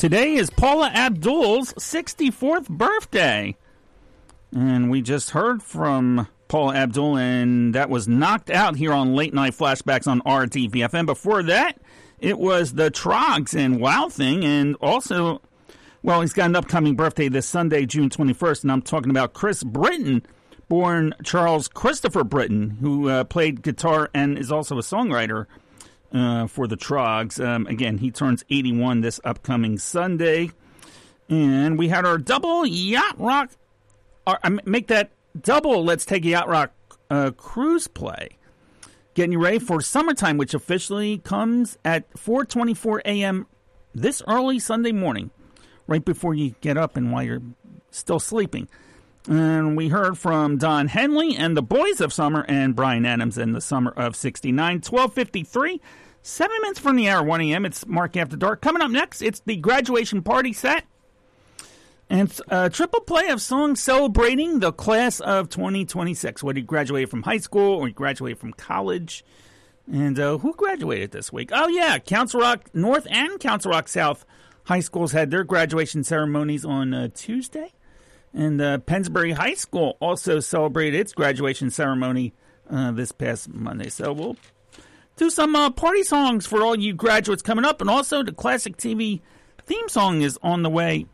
Today is Paula Abdul's 64th birthday. And we just heard from Paula Abdul, and that was Knocked Out here on Late Night Flashbacks on RDVFM. Before that, it was the Troggs and Wild Thing, and also, well, he's got an upcoming birthday this Sunday, June 21st, and I'm talking about Chris Britton, born Charles Christopher Britton, who played guitar and is also a songwriter for the Troggs. Again, he turns 81 this upcoming Sunday. And we had our double Yacht Rock, make that double Let's Take a Yacht Rock cruise play. Getting you ready for summertime, which officially comes at 4:24 a.m. this early Sunday morning, right before you get up and while you're still sleeping. And we heard from Don Henley and the Boys of Summer and Bryan Adams in the Summer of 69. 12:53, 7 minutes from the hour, 1 a.m. It's Mark After Dark. Coming up next, it's the graduation party set. And a triple play of songs celebrating the class of 2026. Whether you graduated from high school or you graduated from college. And who graduated this week? Oh, yeah, Council Rock North and Council Rock South high schools had their graduation ceremonies on Tuesday. And Pennsbury High School also celebrated its graduation ceremony this past Monday. So we'll do some party songs for all you graduates coming up. And also the Classic TV theme song is on the way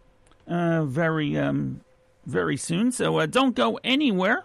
very soon. So don't go anywhere.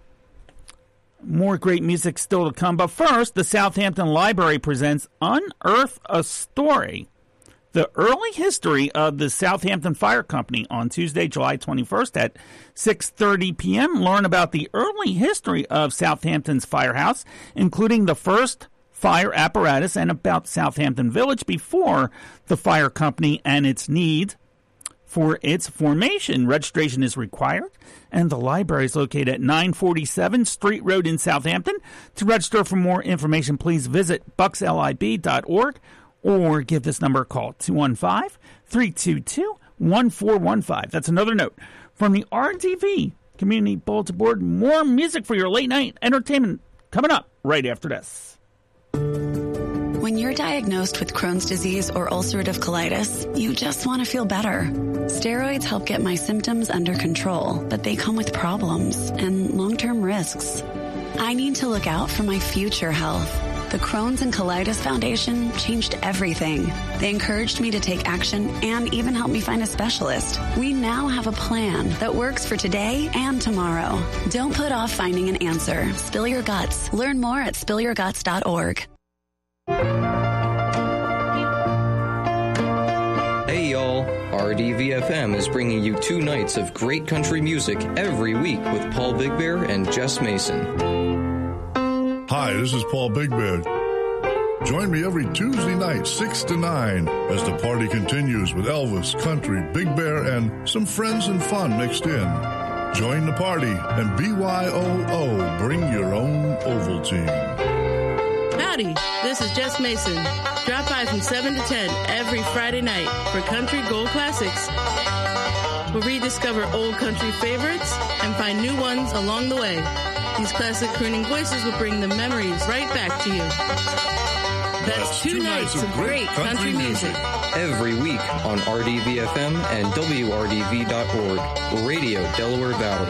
More great music still to come. But first, the Southampton Library presents Unearth a Story, the early history of the Southampton Fire Company, on Tuesday, July 21st at 6:30 p.m. Learn about the early history of Southampton's firehouse, including the first fire apparatus, and about Southampton Village before the fire company and its need for its formation. Registration is required, and the library is located at 947 Street Road in Southampton. To register for more information, please visit buckslib.org or give this number a call, 215-322-1415. That's another note from the RTV Community Bulletin Board. More music for your late night entertainment coming up right after this. When you're diagnosed with Crohn's disease or ulcerative colitis, you just want to feel better. Steroids help get my symptoms under control, but they come with problems and long-term risks. I need to look out for my future health. The Crohn's and Colitis Foundation changed everything. They encouraged me to take action and even helped me find a specialist. We now have a plan that works for today and tomorrow. Don't put off finding an answer. Spill your guts. Learn more at spillyourguts.org. Hey y'all, RDVFM is bringing you 2 nights of great country music every week with Paul Big Bear and Jess Mason. Hi, this is Paul Big Bear. Join me every Tuesday night, 6 to 9, as the party continues with Elvis, country, Big Bear, and some friends and fun mixed in. Join the party and BYOO, bring your own Ovaltine. Howdy, this is Jess Mason. Drop by from 7 to 10 every Friday night for Country Gold Classics. We'll rediscover old country favorites and find new ones along the way. These classic crooning voices will bring the memories right back to you. That's 2 nights of great country music. Every week on RDVFM and WRDV.org, Radio Delaware Valley.